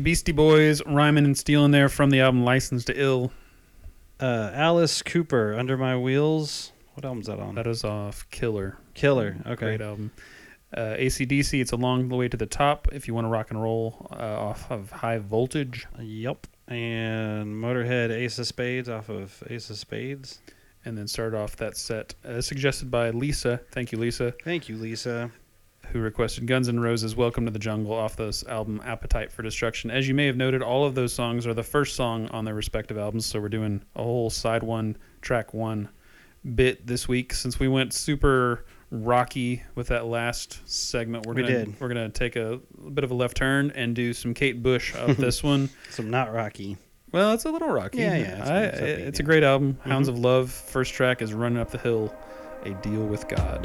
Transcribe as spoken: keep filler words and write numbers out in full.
Beastie Boys, rhyming and stealing there from the album License to Ill. Uh, Alice Cooper, Under My Wheels. What album's that on? That is off Killer. Killer. Okay. Great album. Uh, A C D C, It's a Long Way to the Top, if you want to rock and roll, uh, off of High Voltage. Yep. And Motorhead, Ace of Spades, off of Ace of Spades. And then start off that set, uh, suggested by Lisa. Thank you, Lisa. Thank you, Lisa. Who requested Guns N' Roses' Welcome to the Jungle off this album Appetite for Destruction. As you may have noted, all of those songs are the first song on their respective albums, so we're doing a whole side one, track one bit this week. Since we went super rocky with that last segment, we're We gonna did. we're gonna take a, a bit of a left turn and do some Kate Bush off this one. Some not rocky. Well, it's a little rocky. Yeah, yeah, it's I, it's upbeat, it's a yeah. great album. Hounds Mhm. of Love. First track is Running Up the Hill, A Deal with God.